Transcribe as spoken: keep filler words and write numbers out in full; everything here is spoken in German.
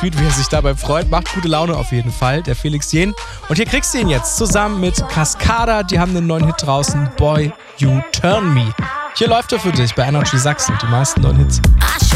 sweet, wie er sich dabei freut. Macht gute Laune auf jeden Fall, der Felix Jähn. Und hier kriegst du ihn jetzt zusammen mit Cascada. Die haben einen neuen Hit draußen, Boy, You Turn Me. Hier läuft er für dich bei Energy Sachsen, die meisten neuen Hits.